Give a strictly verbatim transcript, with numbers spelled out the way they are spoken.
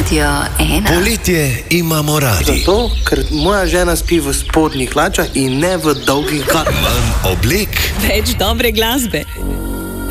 Radio ena. Poletje imamo radi. Zato, ker moja žena spi v spodnjih hlačah in ne v dolgih garah. Manj oblek, Več dobre glasbe.